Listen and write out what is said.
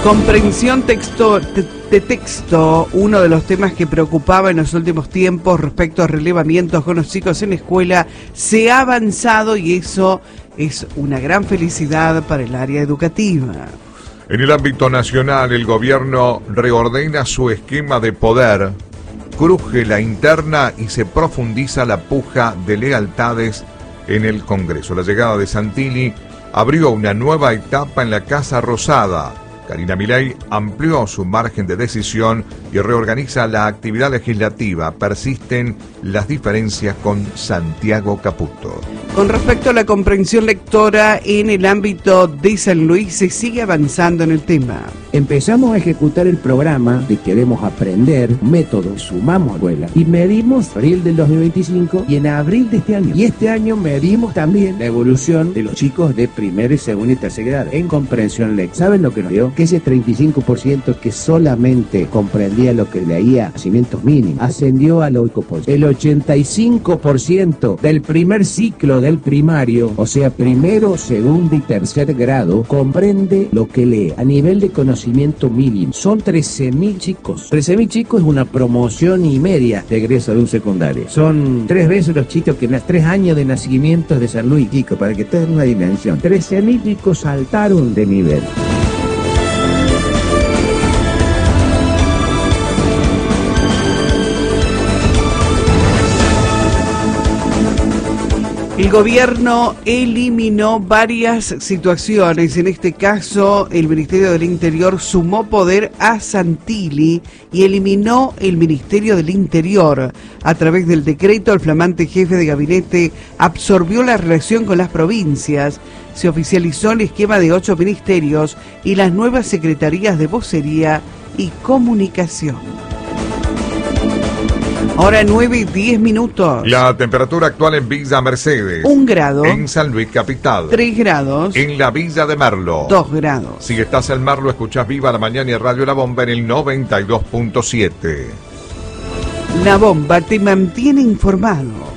Comprensión de texto, uno de los temas que preocupaba en los últimos tiempos respecto a relevamientos con los chicos en escuela, se ha avanzado y eso es una gran felicidad para el área educativa. En el ámbito nacional, el gobierno reordena su esquema de poder, cruje la interna y se profundiza la puja de lealtades en el Congreso. La llegada de Santilli abrió una nueva etapa en la Casa Rosada. Karina Milei amplió su margen de decisión y reorganiza la actividad legislativa. Persisten las diferencias con Santiago Caputo. Con respecto a la comprensión lectora en el ámbito de San Luis, se sigue avanzando en el tema. Empezamos a ejecutar el programa de Queremos Aprender, método, sumamos escuela, y medimos abril del 2025 y en abril de este año. Y este año medimos también la evolución de los chicos de primero y segundo y tercer grado en comprensión lectora. ¿Saben lo que nos dio? Que ese 35% que solamente comprendía lo que leía, conocimientos mínimos, ascendió al 8%. El 85% del primer ciclo del primario, o sea, primero, segundo y tercer grado, comprende lo que lee a nivel de conocimiento mínimo. Son 13.000 chicos. 13.000 chicos es una promoción y media de egreso de un secundario. Son 3 veces los chicos que en los 3 años de nacimiento de San Luis, chicos, para que tengan una dimensión. 13.000 chicos saltaron de nivel. El gobierno eliminó varias situaciones. En este caso, el Ministerio del Interior sumó poder a Santilli y eliminó el Ministerio del Interior. A través del decreto, el flamante jefe de gabinete absorbió la relación con las provincias. Se oficializó el esquema de 8 ministerios y las nuevas secretarías de vocería y comunicación. Ahora 9:10. La temperatura actual en Villa Mercedes. 1 grado. En San Luis Capital. 3 grados. En la Villa de Merlo. 2 grados. Si estás en Merlo, escuchás Viva la Mañana y Radio La Bomba en el 92.7. La Bomba te mantiene informado.